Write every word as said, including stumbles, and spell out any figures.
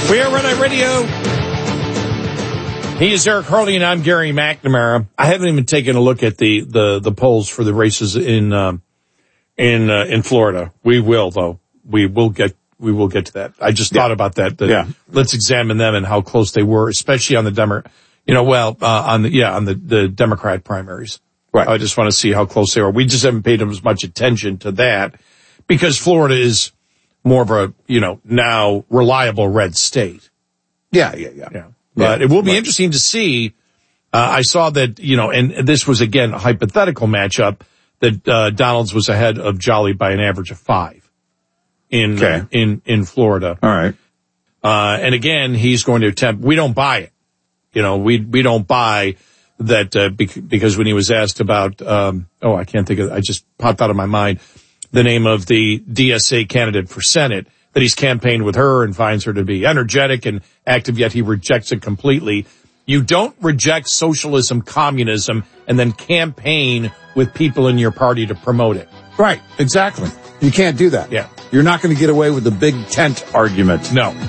We are Red Eye Radio. He is Eric Harley, and I'm Gary McNamara. I haven't even taken a look at the, the, the polls for the races in um, in uh, in Florida. We will, though. We will get we will get to that. I just yeah. thought about that. that yeah. Let's examine them and how close they were, especially on the Demo, you know, well, uh, on the yeah on the, the Democrat primaries. Right. I just want to see how close they are. We just haven't paid them as much attention to that because Florida is more of a, you know, now reliable red state. Yeah, yeah, yeah. yeah. But it will be right. interesting to see. Uh, I saw that, you know, and this was, again, a hypothetical matchup, that uh, Donalds was ahead of Jolly by an average of five in okay. uh, in in Florida. All right. Uh, and, again, he's going to attempt. We don't buy it. You know, we we don't buy that uh, bec- because when he was asked about, um, oh, I can't think of, I just popped out of my mind, the name of the D S A candidate for Senate, that he's campaigned with her and finds her to be energetic and active, yet he rejects it completely. You don't reject socialism, communism, and then campaign with people in your party to promote it. Right, exactly. You can't do that. Yeah. You're not going to get away with the big tent argument. No.